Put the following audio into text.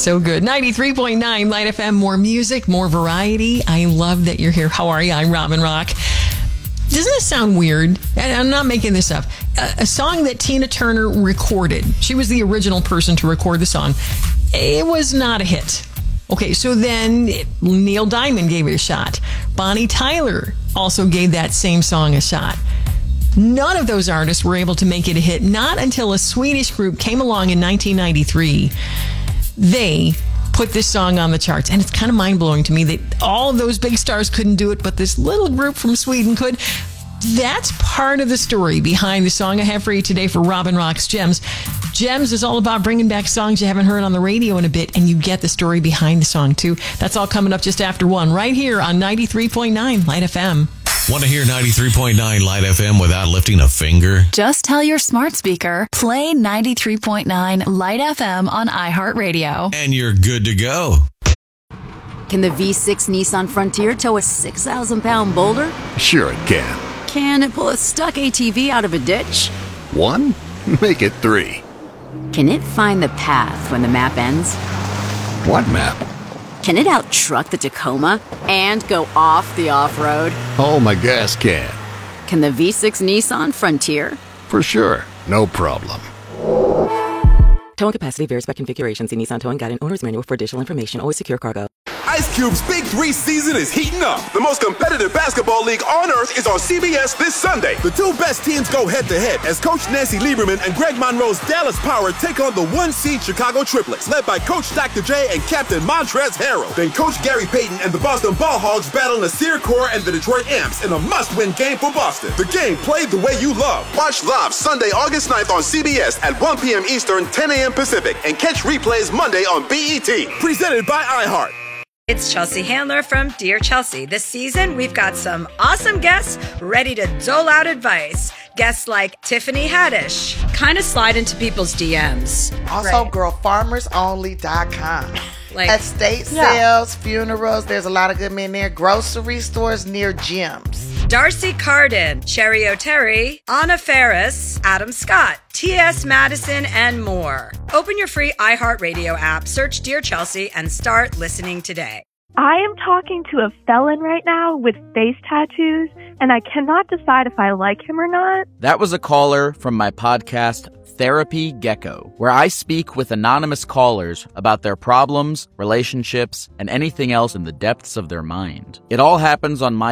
So good. 93.9 Light FM, more music, more variety. I love that you're here. How are you? I'm Robin Rock. Doesn't this sound weird? And I'm not making this up. A song that Tina Turner recorded. She was the original person to record the song. It was not a hit. Okay, so then Neil Diamond gave it a shot. Bonnie Tyler also gave that same song a shot. None of those artists were able to make it a hit, not until a Swedish group came along in 1993. They put this song on the charts, and it's kind of mind-blowing to me that all of those big stars couldn't do it, but this little group from Sweden could. That's part of the story behind the song I have for you today for Robin Rock's Gems. Gems is all about bringing back songs you haven't heard on the radio in a bit, and you get the story behind the song, too. That's all coming up just after 1, right here on 93.9 Light FM. Want to hear 93.9 Light FM without lifting a finger? Just tell your smart speaker, play 93.9 Light FM on iHeartRadio. And you're good to go. Can the V6 Nissan Frontier tow a 6,000-pound boulder? Sure it can. Can it pull a stuck ATV out of a ditch? 1? Make it 3. Can it find the path when the map ends? What map? Can it out-truck the Tacoma and go off the off-road? Oh, my gas can. Can the V6 Nissan Frontier? For sure. No problem. Towing capacity varies by configuration. See Nissan Towing Guide and Owner's Manual for additional information. Always secure cargo. Ice Cube's Big 3 season is heating up. The most competitive basketball league on earth is on CBS this Sunday. The two best teams go head-to-head as Coach Nancy Lieberman and Greg Monroe's Dallas Power take on the 1-seed Chicago Triplets, led by Coach Dr. J and Captain Montrezl Harrell. Then Coach Gary Payton and the Boston Ball Hogs battle Nasir Kaur and the Detroit Amps in a must-win game for Boston. The game played the way you love. Watch live Sunday, August 9th on CBS at 1 p.m. Eastern, 10 a.m. Pacific, and catch replays Monday on BET. Presented by iHeart. It's Chelsea Handler from Dear Chelsea. This season, we've got some awesome guests ready to dole out advice. Guests like Tiffany Haddish kind of slide into people's DMs. Also, girlfarmersonly.com. Like estate sales, funerals, there's a lot of good men there. Grocery stores near gyms. Darcy Carden, Cherry O'Terry, Anna Ferris, Adam Scott, T.S. Madison, and more. Open your free iHeartRadio app, search Dear Chelsea, and start listening today. I am talking to a felon right now with face tattoos, and I cannot decide if I like him or not. That was a caller from my podcast, Therapy Gecko, where I speak with anonymous callers about their problems, relationships, and anything else in the depths of their mind. It all happens on my